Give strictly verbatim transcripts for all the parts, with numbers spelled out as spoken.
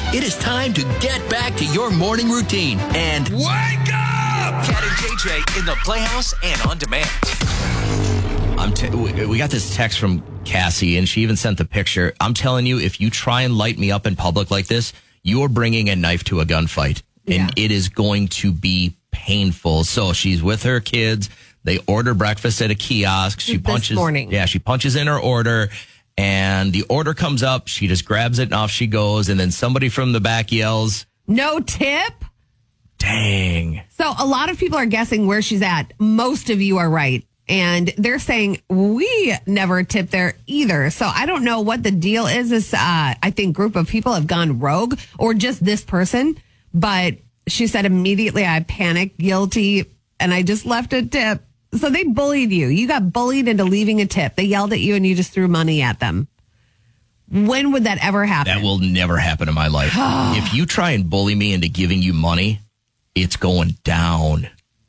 It is time to get back to your morning routine and wake up! Cat and J J in the Playhouse and on demand. I'm t- we got this text from Cassie, and she even sent the picture. I'm telling you, if you try and light me up in public like this, you're bringing a knife to a gunfight, and Yeah. it is going to be painful. So she's with her kids. They order breakfast at a kiosk. She This punches. morning. Yeah, she punches in her order, and the order comes up. She just grabs it, and off she goes. And then somebody from the back yells, No tip? "Dang!" So a lot of people are guessing where she's at. Most of you are right. And they're saying we never tip there either. So I don't know what the deal is. This, uh, I think, group of people have gone rogue or just this person. But she said immediately I panicked, guilty, and I just left a tip. So they bullied you. You got bullied into leaving a tip. They yelled at you and you just threw money at them. When would that ever happen? That will never happen in my life. If you try and bully me into giving you money, it's going down.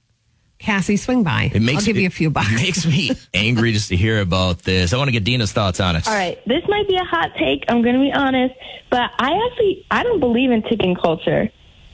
Cassie, swing by. It makes I'll give it, you a few bucks. It makes me angry just to hear about this. I want to get Dina's thoughts on it. All right, this might be a hot take. I'm going to be honest, but I actually I don't believe in tipping culture.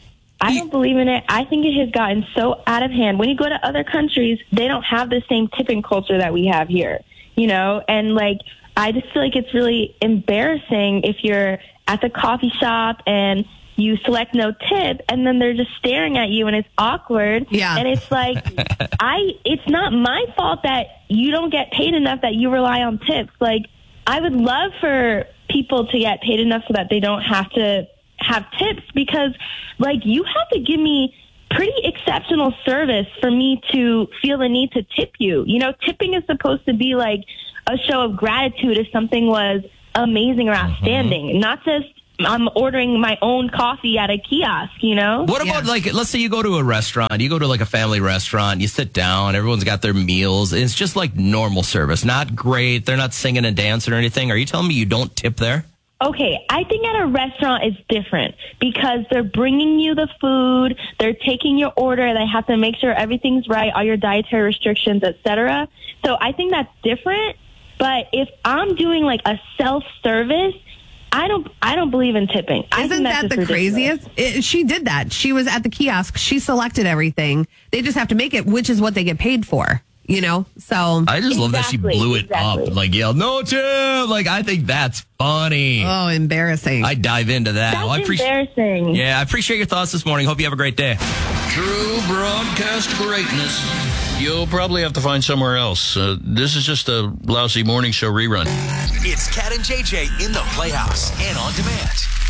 I don't believe in it. I think it has gotten so out of hand. When you go to other countries, they don't have the same tipping culture that we have here, you know? And, like, I just feel like it's really embarrassing if you're at the coffee shop and you select no tip, and then they're just staring at you, and it's awkward. Yeah. And it's like, I, it's not my fault that you don't get paid enough that you rely on tips. Like, I would love for people to get paid enough so that they don't have to have tips, because, like, you have to give me pretty exceptional service for me to feel the need to tip you. You know, tipping is supposed to be like a show of gratitude if something was amazing or outstanding, mm-hmm. not just I'm ordering my own coffee at a kiosk, you know? What about, Yeah. like, let's say you go to a restaurant, you go to, like, a family restaurant, you sit down, everyone's got their meals. It's just like normal service. Not great. They're not singing and dancing or anything. Are you telling me you don't tip there? Okay, I think at a restaurant it's different because they're bringing you the food, they're taking your order, they have to make sure everything's right, all your dietary restrictions, et cetera. So I think that's different. But if I'm doing, like, a self-service, I don't I don't believe in tipping. I Isn't think that's that the just ridiculous. craziest? It, she did that. She was at the kiosk. She selected everything. They just have to make it, which is what they get paid for, you know? So, I just love that she Exactly, blew it exactly. up. Like, yelled, "No tip!" Like, I think that's funny. oh, embarrassing. I dive into that. That's Well, I appreciate. embarrassing. Yeah, I appreciate your thoughts this morning. Hope you have a great day. True broadcast greatness. You'll probably have to find somewhere else. Uh, this is just a lousy morning show rerun. It's Cat and J J in the Playhouse and on demand.